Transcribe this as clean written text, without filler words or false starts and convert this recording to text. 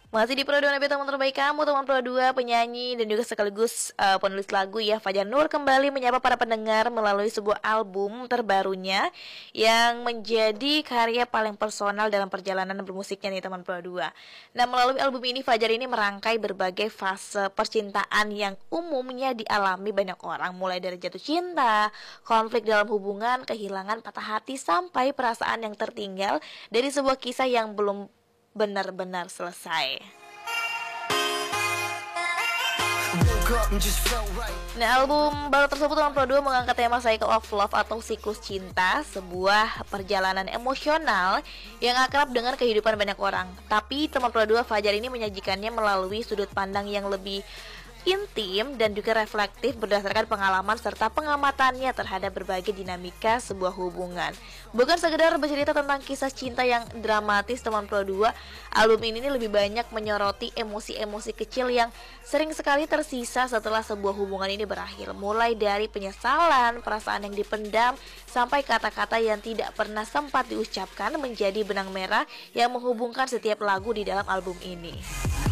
Masih di Pro 2 teman terbaik kamu, teman Pro 2, penyanyi dan juga sekaligus penulis lagu ya, Fajar Nur kembali menyapa para pendengar melalui sebuah album terbarunya yang menjadi karya paling personal dalam perjalanan bermusiknya nih teman Pro 2. Nah, melalui album ini Fajar ini merangkai berbagai fase percintaan yang umumnya dialami banyak orang, mulai dari jatuh cinta, konflik dalam hubungan, kehilangan, patah hati, sampai perasaan yang tertinggal dari sebuah kisah yang belum benar-benar selesai. Nah, album baru tersebut teman Pro 2 mengangkat tema Cycle of Love atau siklus cinta, sebuah perjalanan emosional yang akrab dengan kehidupan banyak orang. Tapi teman Pro 2, Fajar ini menyajikannya melalui sudut pandang yang lebih intim dan juga reflektif berdasarkan pengalaman serta pengamatannya terhadap berbagai dinamika sebuah hubungan. Bukan sekedar bercerita tentang kisah cinta yang dramatis teman Pro 2, album ini lebih banyak menyoroti emosi-emosi kecil yang sering sekali tersisa setelah sebuah hubungan ini berakhir. Mulai dari penyesalan, perasaan yang dipendam, sampai kata-kata yang tidak pernah sempat diucapkan menjadi benang merah yang menghubungkan setiap lagu di dalam album ini.